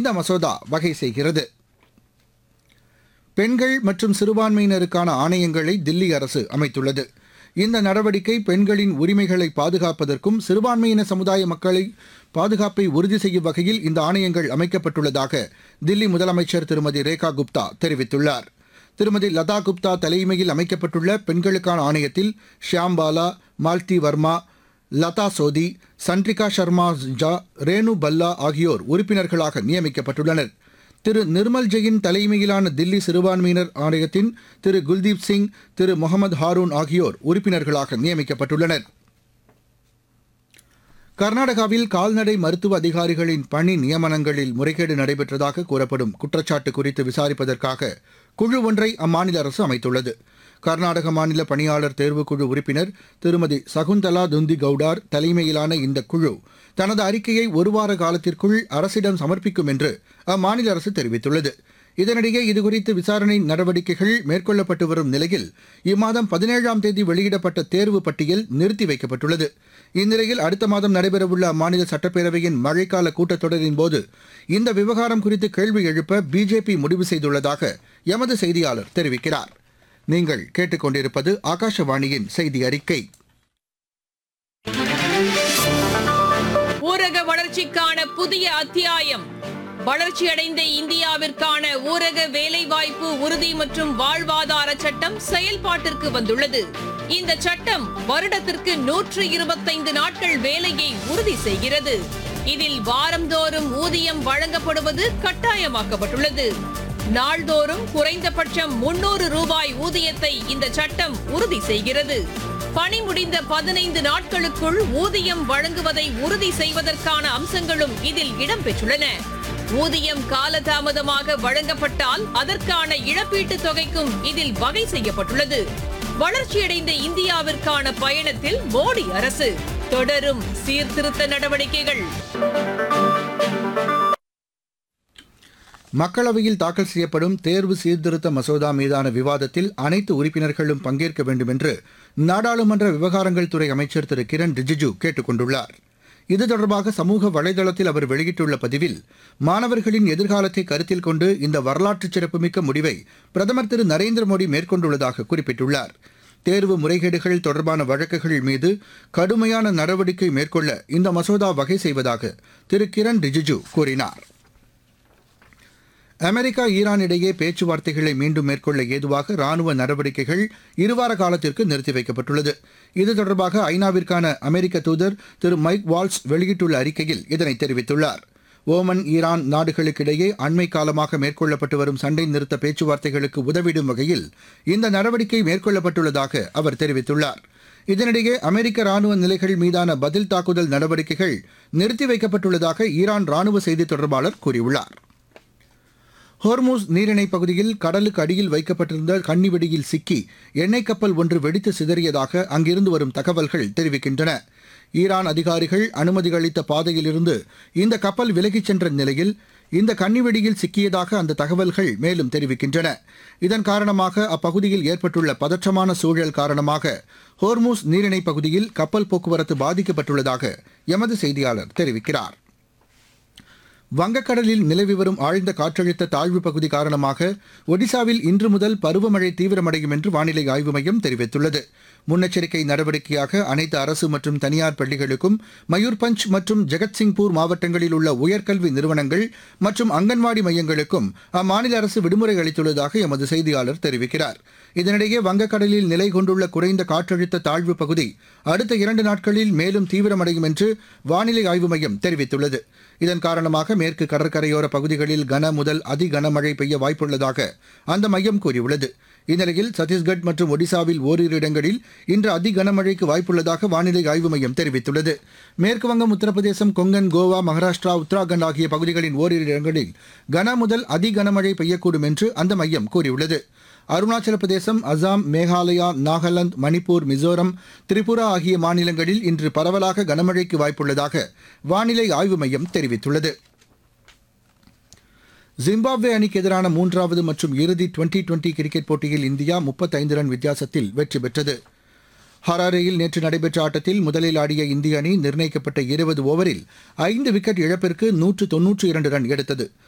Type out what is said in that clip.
இந்த மசோதா வகை செய்கிறது. பெண்கள் மற்றும் சிறுபான்மையினருக்கான ஆணையங்களை தில்லி அரசு அமைத்துள்ளது. இந்த நடவடிக்கை பெண்களின் உரிமைகளை பாதுகாப்பதற்கும் சிறுபான்மையின சமுதாய மக்களை பாதுகாப்பை உறுதி செய்யும் வகையில் இந்த ஆணையங்கள் அமைக்கப்பட்டுள்ளதாக தில்லி முதலமைச்சர் திருமதி ரேகா குப்தா தெரிவித்துள்ளார். திருமதி லதா குப்தா தலைமையில் அமைக்கப்பட்டுள்ள பெண்களுக்கான ஆணையத்தில் ஷியாம்பாலா, மால்தி வர்மா, லதா சோதி, சன்ட்ரிகா சர்மா ஜா, ரேணு பல்லா ஆகியோர் உறுப்பினர்களாக நியமிக்கப்பட்டுள்ளனர். திரு நிர்மல் ஜெயின் தலைமையிலான தில்லி சிறுபான்மையினர் ஆணையத்தின் திரு குல்தீப் சிங், திரு முகமது ஹாரூன் ஆகியோர் உறுப்பினர்களாக நியமிக்கப்பட்டுள்ளனர். கர்நாடகாவில் கால்நடை மருத்துவ அதிகாரிகளின் பணி நியமனங்களில் முறைகேடு நடைபெற்றதாக கூறப்படும் குற்றச்சாட்டு குறித்து விசாரிப்பதற்காக குழு ஒன்றை அம்மாநில அரசு அமைத்துள்ளது. கர்நாடக மாநில பணியாளர் தேர்வுக்குழு உறுப்பினர் திருமதி சகுந்தலா துந்தி கவுடார் தலைமையிலான இந்த குழு தனது அறிக்கையை ஒருவார காலத்திற்குள் அரசிடம் சமர்ப்பிக்கும் என்று அம்மாநில அரசு தெரிவித்துள்ளது. இதனிடையே இதுகுறித்து விசாரணை நடவடிக்கைகள் மேற்கொள்ளப்பட்டு வரும் நிலையில் இம்மாதம் 17ஆம் தேதி வெளியிடப்பட்ட தேர்வு பட்டியல் நிறுத்தி வைக்கப்பட்டுள்ளது. இந்நிலையில் அடுத்த மாதம் நடைபெறவுள்ள அம்மாநில சட்டப்பேரவையின் மழைக்கால கூட்டத்தொடரின் போது இந்த விவகாரம் குறித்து கேள்வி எழுப்ப பிஜேபி முடிவு செய்துள்ளதாக எமது செய்தியாளர் தெரிவிக்கிறார். நீங்கள் கேட்டுக்கொண்டிருப்பது ஆகாஷவாணியின் செய்தி அறிக்கை. ஊரக வளர்ச்சிக்கான புதிய அத்தியாயம். வளர்ச்சியடைந்த இந்தியாவிற்கான ஊரக வேலைவாய்ப்பு உறுதி மற்றும் வாழ்வாதார சட்டம் செயல்பாட்டிற்கு வந்துள்ளது. இந்த சட்டம் வருடத்திற்கு 125 நாட்கள் வேலையை உறுதி செய்கிறது. இதில் வாரந்தோறும் ஊதியம் வழங்கப்படுவது கட்டாயமாக்கப்பட்டுள்ளது. நாள்தோறும் குறைந்தபட்சம் 300 ரூபாய் ஊதியத்தை இந்த சட்டம் உறுதி செய்கிறது. பணி முடிந்த 15 நாட்களுக்குள் ஊதியம் வழங்குவதை உறுதி செய்வதற்கான அம்சங்களும் இதில் இடம்பெற்றுள்ளன. ஊதியம் காலதாமதமாக வழங்கப்பட்டால் அதற்கான இழப்பீட்டுத் தொகைக்கும் இதில் வகை செய்யப்பட்டுள்ளது. வளர்ச்சியடைந்த இந்தியாவிற்கான பயணத்தில் மோடி அரசு தொடரும் சீர்திருத்த நடவடிக்கைகள். மக்களவையில் தாக்கல் செய்யப்படும் தேர்வு சீர்திருத்த மசோதா மீதான விவாதத்தில் அனைத்து உறுப்பினர்களும் பங்கேற்க வேண்டும் என்று நாடாளுமன்ற விவகாரங்கள் துறை அமைச்சர் திரு கிரண் ரிஜிஜு கேட்டுக் கொண்டுள்ளார். இது தொடர்பாக சமூக வலைதளத்தில் அவர் வெளியிட்டுள்ள பதிவில், மாணவர்களின் எதிர்காலத்தை கருத்தில் கொண்டு இந்த வரலாற்று சிறப்புமிக்க முடிவை பிரதமர் திரு நரேந்திர மோடி மேற்கொண்டுள்ளதாக குறிப்பிட்டுள்ளார். தேர்வு முறைகேடுகள் தொடர்பான வழக்குகள் மீது கடுமையான நடவடிக்கை மேற்கொள்ள இந்த மசோதா வகை செய்வதாக திரு கிரண் ரிஜிஜு கூறினார். அமெரிக்கா ஈரான் இடையே பேச்சுவார்த்தைகளை மீண்டும் மேற்கொள்ள ஏதுவாக ராணுவ நடவடிக்கைகள் இருவார காலத்திற்கு நிறுத்தி வைக்கப்பட்டுள்ளது. இது தொடர்பாக ஐநாவிற்கான அமெரிக்க தூதர் திரு மைக் வால்ஸ் வெளியிட்டுள்ள அறிக்கையில் இதனை தெரிவித்துள்ளார். ஓமன், ஈரான் நாடுகளுக்கிடையே அண்மை காலமாக மேற்கொள்ளப்பட்டு வரும் சண்டை நிறுத்த பேச்சுவார்த்தைகளுக்கு உதவிடும் வகையில் இந்த நடவடிக்கை மேற்கொள்ளப்பட்டுள்ளதாக அவர் தெரிவித்துள்ளார். இதனிடையே அமெரிக்க ராணுவ நிலைகள் மீதான பதில் தாக்குதல் நடவடிக்கைகள் நிறுத்தி வைக்கப்பட்டுள்ளதாக ஈரான் ராணுவ செய்தித் தொடர்பாளர் கூறியுள்ளார். ஹோர்மூஸ் நீரிணைப் பகுதியில் கடலுக்கு அடியில் வைக்கப்பட்டிருந்த கன்னிவெடியில் சிக்கி எண்ணெய் கப்பல் ஒன்று வெடித்து சிதறியதாக அங்கிருந்து வரும் தகவல்கள் தெரிவிக்கின்றன. ஈரான் அதிகாரிகள் அனுமதி அளித்த பாதையிலிருந்து இந்த கப்பல் விலகிச் சென்ற நிலையில் இந்த கன்னிவெடியில் சிக்கியதாக அந்த தகவல்கள் மேலும் தெரிவிக்கின்றன. இதன் காரணமாக அப்பகுதியில் ஏற்பட்டுள்ள பதற்றமான சூழல் காரணமாக ஹோர்மூஸ் நீரிணைப் பகுதியில் கப்பல் போக்குவரத்து பாதிக்கப்பட்டுள்ளதாக எமது செய்தியாளர் தெரிவிக்கிறார். வங்கக்கடலில் நிலவி வரும் ஆழ்ந்த காற்றழுத்த தாழ்வு பகுதி காரணமாக ஒடிசாவில் இன்று முதல் பருவமழை தீவிரமடையும் என்று வானிலை ஆய்வு மையம் தெரிவித்துள்ளது. முன்னெச்சரிக்கை நடவடிக்கையாக அனைத்து அரசு மற்றும் தனியார் பள்ளிகளுக்கும் மயூர்பஞ்ச் மற்றும் ஜெகத்சிங்பூர் மாவட்டங்களில் உள்ள உயர்கல்வி நிறுவனங்கள் மற்றும் அங்கன்வாடி மையங்களுக்கும் அம்மாநில அரசு விடுமுறை அளித்துள்ளதாக எமது செய்தியாளர் தெரிவிக்கிறார். இதனிடையே வங்கக்கடலில் நிலை கொண்டுள்ள குறைந்த காற்றழுத்த தாழ்வு பகுதி அடுத்த 2 நாட்களில் மேலும் தீவிரமடையும் என்று வானிலை ஆய்வு மையம் தெரிவித்துள்ளது. இதன் காரணமாக மேற்கு கடற்கரையோர பகுதிகளில் கன முதல் அதி கனமழை பெய்ய வாய்ப்புள்ளதாக அந்த மையம் கூறியுள்ளது. இந்நிலையில் சத்தீஸ்கட் மற்றும் ஒடிசாவில் ஓரிரு இடங்களில் இன்று அதி கனமழைக்கு வாய்ப்புள்ளதாக வானிலை ஆய்வு மையம் தெரிவித்துள்ளது. மேற்குவங்கம், உத்தரப்பிரதேசம், கொங்கன், கோவா, மகாராஷ்டிரா, உத்தராகண்ட் ஆகிய பகுதிகளின் ஓரிரு இடங்களில் கன முதல் அதி கனமழை பெய்யக்கூடும் என்று அந்த மையம் கூறியுள்ளது. அருணாச்சல பிரதேசம், அசாம், மேகாலயா, நாகாலாந்து, மணிப்பூர், மிசோரம், திரிபுரா ஆகிய மாநிலங்களில் இன்று பரவலாக கனமழைக்கு வாய்ப்புள்ளதாக வானிலை ஆய்வு மையம் தெரிவித்துள்ளது. ஜிம்பாப்வே அணிக்கு எதிரான 3வது மற்றும் இறுதி டுவெண்டி கிரிக்கெட் போட்டியில் இந்தியா 35 ரன் வித்தியாசத்தில் வெற்றி பெற்றது. ஹராரேயில் நேற்று நடைபெற்ற ஆட்டத்தில் முதலில் ஆடிய இந்திய அணி நிர்ணயிக்கப்பட்ட 20 ஓவரில் 5 விக்கெட் இழப்பிற்கு 192 ரன் எடுத்தது.